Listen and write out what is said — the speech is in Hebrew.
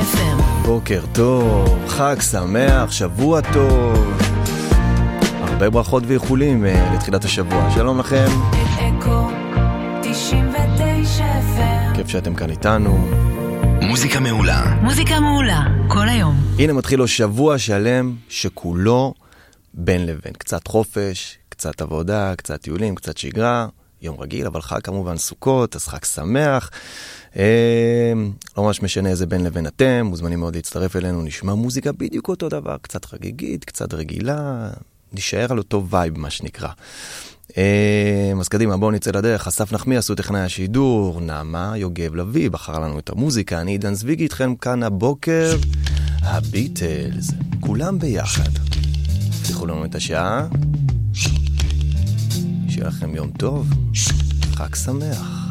FM. בוקר טוב, חג שמח, שבוע טוב. הרבה ברכות ואיחולים לתחילת השבוע. שלום לכם. אקו 99 FM. כיף שאתם כאן איתנו. מוזיקה מעולה. מוזיקה מעולה, כל היום. הנה מתחיל לו שבוע שלם שכולו בין לבין. קצת חופש, קצת עבודה, קצת טיולים, קצת שגרה. יום רגיל, אבל חג כמובן סוכות, אז חג שמח. לא ממש משנה איזה בין לבין אתם, מוזמנים מאוד להצטרף אלינו, נשמע מוזיקה בדיוק אותו דבר, קצת חגיגית, קצת רגילה, נשאר על אותו וייב מה שנקרא. אז קדימה, בואו נצא לדרך. אסף נחמי עשו טכנאי השידור, נעמה יוגב לוי בחר לנו את המוזיקה, אני עידן זוויגי איתכם כאן הבוקר, הביטלס, כולם ביחד. הבטיחו לנו את השעה, שיהיה לכם יום טוב, חג שמח.